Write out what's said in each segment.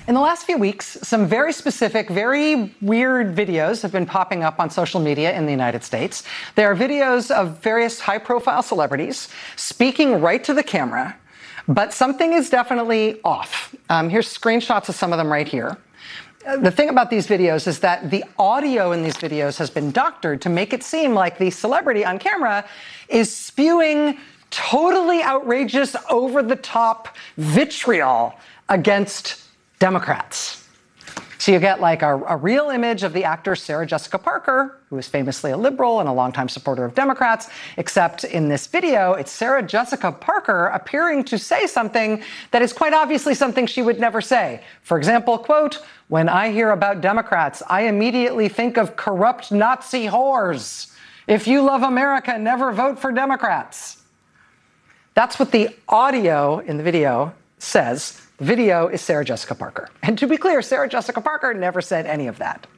In the last few weeks, some very specific, very weird videos have been popping up on social media in the United States. They are videos of various high-profile celebrities speaking right to the camera, but something is definitely off. Here's screenshots of some of them right here. The thing about these videos is that the audio in these videos has been doctored to make it seem like the celebrity on camera is spewing totally outrageous, over-the-top vitriol against Democrats. So you get like a real image of the actor Sarah Jessica Parker, who is famously a liberal and a longtime supporter of Democrats, except in this video, it's Sarah Jessica Parker appearing to say something that is quite obviously something she would never say. For example, quote, "When I hear about Democrats, I immediately think of corrupt Nazi whores. If you love America, never vote for Democrats." That's what the audio in the video says. The video is Sarah Jessica Parker. And to be clear, Sarah Jessica Parker never said any of that.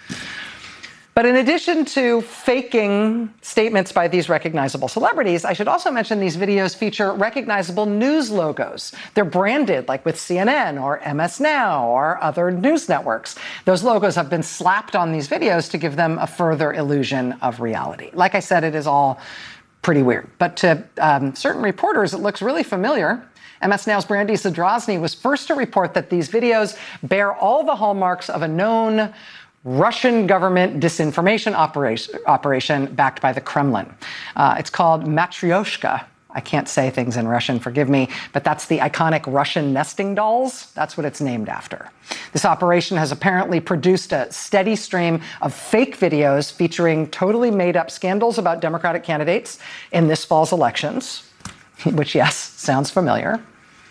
But in addition to faking statements by these recognizable celebrities, I should also mention these videos feature recognizable news logos. They're branded like with CNN or MS Now or other news networks. Those logos have been slapped on these videos to give them a further illusion of reality. Like I said, it is all pretty weird. But to certain reporters, it looks really familiar. MS Now's Brandy Zadrozny was first to report that these videos bear all the hallmarks of a known Russian government disinformation operation backed by the Kremlin. It's called Matryoshka. I can't say things in Russian, forgive me, but that's the iconic Russian nesting dolls. That's what it's named after. This operation has apparently produced a steady stream of fake videos featuring totally made-up scandals about Democratic candidates in this fall's elections, which, yes, sounds familiar.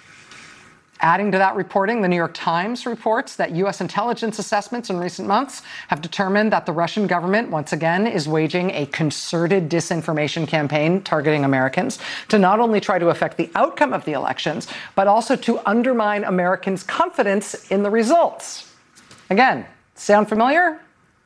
Adding to that reporting, the New York Times reports that U.S. intelligence assessments in recent months have determined that the Russian government, once again, is waging a concerted disinformation campaign targeting Americans to not only try to affect the outcome of the elections, but also to undermine Americans' confidence in the results. Again, sound familiar?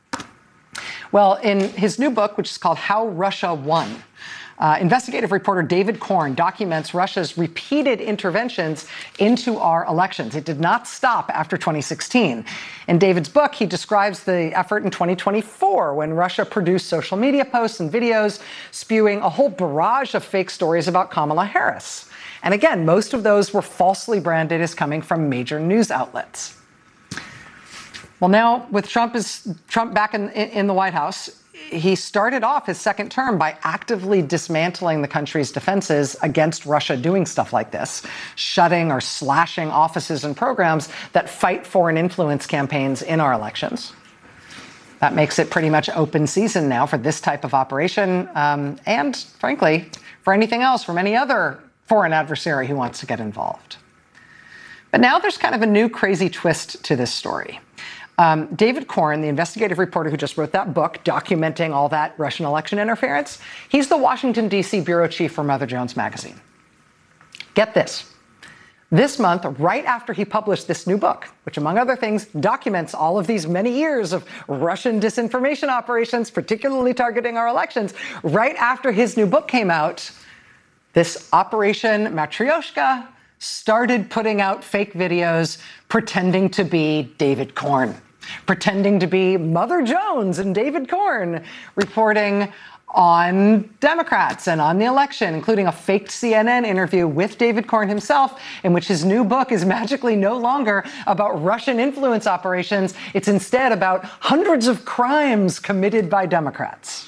Well, in his new book, which is called How Russia Won, investigative reporter David Corn documents Russia's repeated interventions into our elections. It did not stop after 2016. In David's book, he describes the effort in 2024 when Russia produced social media posts and videos spewing a whole barrage of fake stories about Kamala Harris. And again, most of those were falsely branded as coming from major news outlets. Well, now with Trump back in the White House, he started off his second term by actively dismantling the country's defenses against Russia doing stuff like this, shutting or slashing offices and programs that fight foreign influence campaigns in our elections. That makes it pretty much open season now for this type of operation, and frankly, for anything else from any other foreign adversary who wants to get involved. But now there's kind of a new crazy twist to this story. David Corn, the investigative reporter who just wrote that book documenting all that Russian election interference, he's the Washington, D.C. bureau chief for Mother Jones magazine. Get this. This month, right after he published this new book, which among other things documents all of these many years of Russian disinformation operations, particularly targeting our elections, right after his new book came out, this Operation Matryoshka started putting out fake videos pretending to be David Corn, pretending to be Mother Jones and David Corn, reporting on Democrats and on the election, including a faked CNN interview with David Corn himself, in which his new book is magically no longer about Russian influence operations. It's instead about hundreds of crimes committed by Democrats.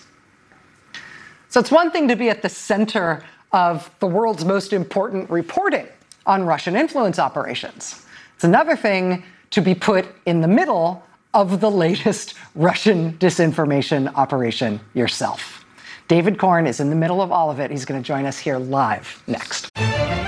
So it's one thing to be at the center of the world's most important reporting on Russian influence operations. It's another thing to be put in the middle of the latest Russian disinformation operation yourself. David Corn is in the middle of all of it. He's going to join us here live next.